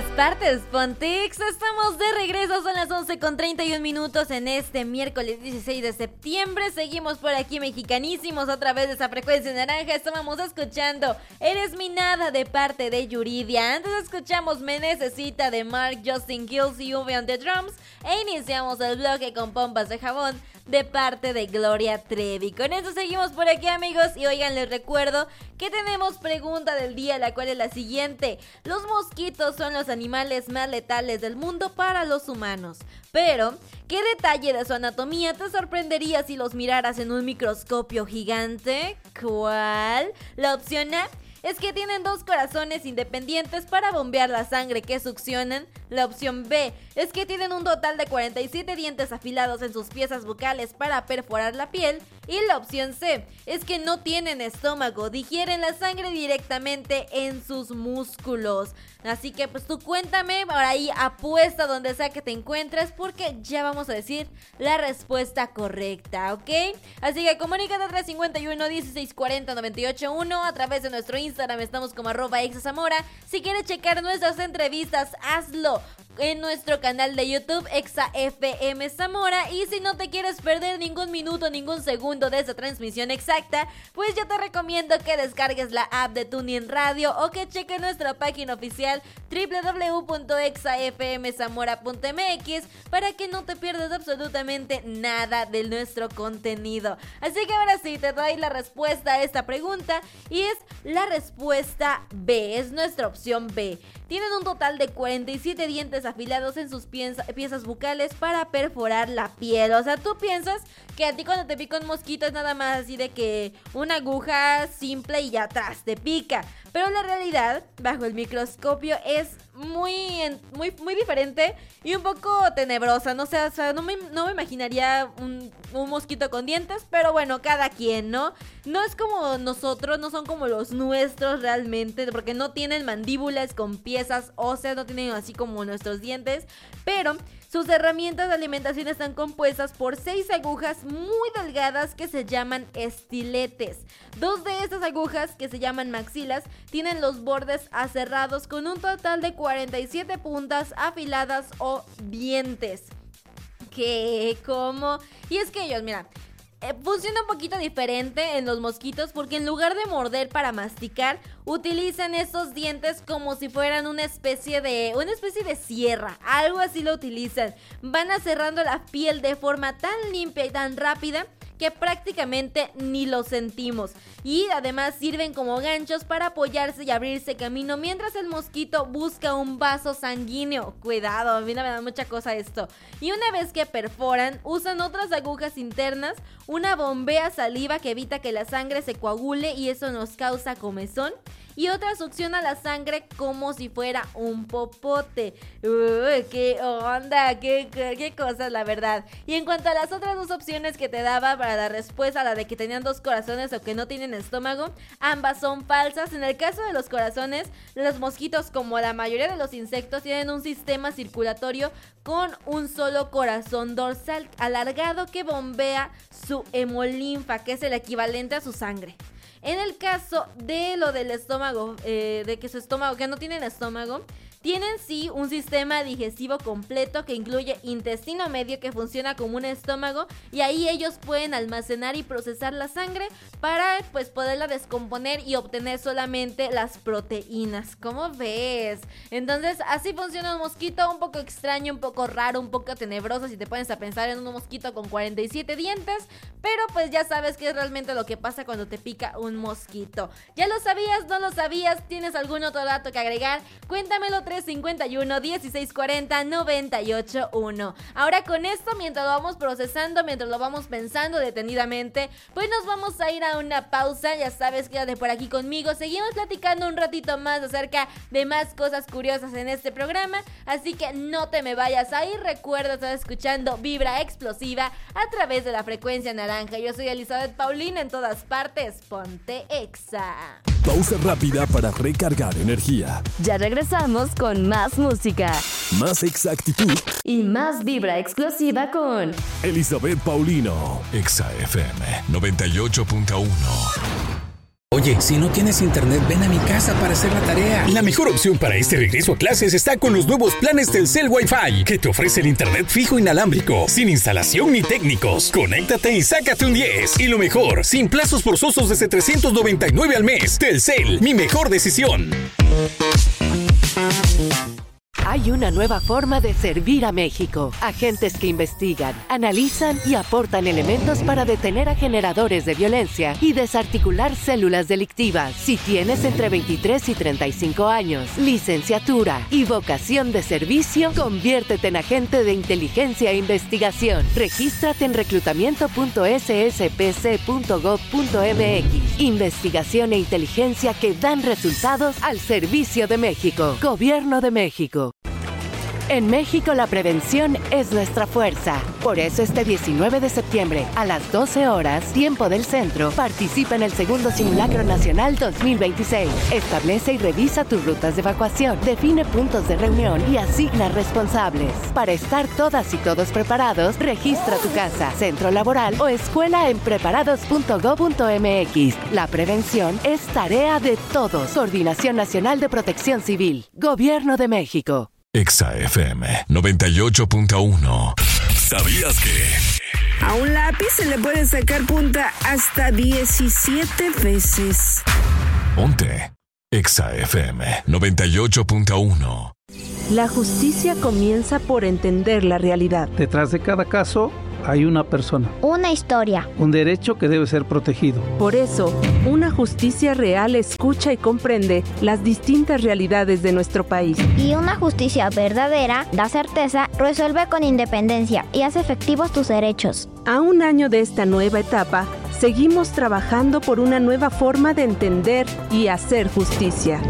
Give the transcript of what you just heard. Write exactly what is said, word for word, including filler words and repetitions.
todas partes, Pontex. Estamos de regreso, son las once con treinta y un minutos en este miércoles dieciséis de septiembre. Seguimos por aquí mexicanísimos a través de esa frecuencia naranja. Estábamos escuchando Eres mi nada de parte de Yuridia. Antes escuchamos Me Necesita de Mark, Justin Kills y Uve on the Drums. E iniciamos el bloque con Pompas de Jabón de parte de Gloria Trevi. Con eso seguimos por aquí, amigos. Y oigan, les recuerdo que tenemos pregunta del día, la cual es la siguiente. Los mosquitos son los animales más letales del mundo para los humanos. Pero, ¿qué detalle de su anatomía te sorprendería si los miraras en un microscopio gigante? ¿Cuál? La opción A es que tienen dos corazones independientes para bombear la sangre que succionan. La opción B es que tienen un total de cuarenta y siete dientes afilados en sus piezas bucales para perforar la piel. Y la opción C es que no tienen estómago, digieren la sangre directamente en sus músculos. Así que pues tú cuéntame, por ahí apuesta donde sea que te encuentres, porque ya vamos a decir la respuesta correcta, ¿ok? Así que comunícate a tres cinco uno, dieciséis cuarenta, noventa y ocho uno a través de nuestro Instagram, estamos como arroba exazamora. Si quieres checar nuestras entrevistas, hazlo en nuestro canal de YouTube, Exa F M Zamora. Y si no te quieres perder ningún minuto, ningún segundo de esa transmisión exacta, pues yo te recomiendo que descargues la app de TuneIn Radio o que cheques nuestra página oficial doble u doble u doble u punto exa f m zamora punto m x para que no te pierdas absolutamente nada de nuestro contenido. Así que ahora sí, te doy la respuesta a esta pregunta y es la respuesta B, es nuestra opción B. Tienen un total de cuarenta y siete dientes afilados en sus pieza, piezas bucales para perforar la piel. O sea, tú piensas que a ti cuando te pica un mosquito es nada más así de que una aguja simple y ya atrás te pica. Pero la realidad, bajo el microscopio, es muy, muy, muy diferente y un poco tenebrosa. No sé, o sea, no me, no me imaginaría un, un mosquito con dientes, pero bueno, cada quien, ¿no? No es como nosotros, no son como los nuestros realmente, porque no tienen mandíbulas con piezas óseas, no tienen así como nuestros dientes, pero sus herramientas de alimentación están compuestas por seis agujas muy delgadas que se llaman estiletes. Dos de estas agujas, que se llaman maxilas, tienen los bordes aserrados con un total de cuarenta y siete puntas afiladas o dientes. ¿Qué? ¿Cómo? Y es que ellos, mira, Eh, funciona un poquito diferente en los mosquitos porque en lugar de morder para masticar, utilizan estos dientes como si fueran una especie de una especie de sierra, algo así lo utilizan. Van cerrando la piel de forma tan limpia y tan rápida que prácticamente ni lo sentimos. Y además sirven como ganchos para apoyarse y abrirse camino mientras el mosquito busca un vaso sanguíneo. Cuidado, a mí me da mucha cosa esto. Y una vez que perforan, usan otras agujas internas. Una bombea saliva que evita que la sangre se coagule y eso nos causa comezón. Y otra succiona la sangre como si fuera un popote. Uy, qué onda, qué, qué, qué cosas, la verdad. Y en cuanto a las otras dos opciones que te daba para la respuesta, la de que tenían dos corazones o que no tienen estómago, ambas son falsas. En el caso de los corazones, los mosquitos, como la mayoría de los insectos, tienen un sistema circulatorio con un solo corazón dorsal alargado que bombea su hemolinfa, que es el equivalente a su sangre. En el caso de lo del estómago, eh, de que su estómago, que no tienen estómago, tienen sí un sistema digestivo completo que incluye intestino medio que funciona como un estómago y ahí ellos pueden almacenar y procesar la sangre para pues poderla descomponer y obtener solamente las proteínas. ¿Cómo ves? Entonces así funciona un mosquito, un poco extraño, un poco raro, un poco tenebroso si te pones a pensar en un mosquito con cuarenta y siete dientes, pero pues ya sabes qué es realmente lo que pasa cuando te pica un mosquito. ¿Ya lo sabías? ¿No lo sabías? ¿Tienes algún otro dato que agregar? Cuéntamelo tres cinco uno, dieciséis cuarenta, noventa y ocho uno. Ahora con esto, mientras lo vamos procesando, mientras lo vamos pensando detenidamente, pues nos vamos a ir a una pausa. Ya sabes, quédate por aquí conmigo. Seguimos platicando un ratito más acerca de más cosas curiosas en este programa, así que no te me vayas a ir. Recuerda, estar escuchando Vibra Explosiva a través de la frecuencia naranja. Yo soy Elizabeth Paulina, en todas partes, ponte Exa. Pausa rápida para recargar energía. Ya regresamos con más música, más exactitud y más vibra explosiva con Elizabeth Paulino. Exa F M noventa y ocho punto uno. Oye, si no tienes internet, ven a mi casa para hacer la tarea. La mejor opción para este regreso a clases está con los nuevos planes Telcel Wi-Fi, que te ofrece el internet fijo inalámbrico, sin instalación ni técnicos. Conéctate y sácate un diez. Y lo mejor, sin plazos forzosos desde trescientos noventa y nueve al mes. Telcel, mi mejor decisión. Hay una nueva forma de servir a México. Agentes que investigan, analizan y aportan elementos para detener a generadores de violencia y desarticular células delictivas. Si tienes entre veintitrés y treinta y cinco años, licenciatura y vocación de servicio, conviértete en agente de inteligencia e investigación. Regístrate en reclutamiento punto ese ese pe ce punto gob punto eme equis. Investigación e inteligencia que dan resultados al servicio de México. Gobierno de México. En México la prevención es nuestra fuerza. Por eso este diecinueve de septiembre a las doce horas, tiempo del centro, participa en el segundo Simulacro Nacional dos mil veintiséis. Establece y revisa tus rutas de evacuación, define puntos de reunión y asigna responsables. Para estar todas y todos preparados, registra tu casa, centro laboral o escuela en preparados punto gob punto eme equis. La prevención es tarea de todos. Coordinación Nacional de Protección Civil. Gobierno de México. Exa F M noventa y ocho punto uno. ¿Sabías que a un lápiz se le puede sacar punta hasta diecisiete veces? Ponte Exa F M noventa y ocho punto uno. La justicia comienza por entender la realidad. Detrás de cada caso hay una persona. Una historia. Un derecho que debe ser protegido. Por eso, una justicia real escucha y comprende las distintas realidades de nuestro país. Y una justicia verdadera da certeza, resuelve con independencia y hace efectivos tus derechos. A un año de esta nueva etapa, seguimos trabajando por una nueva forma de entender y hacer justicia.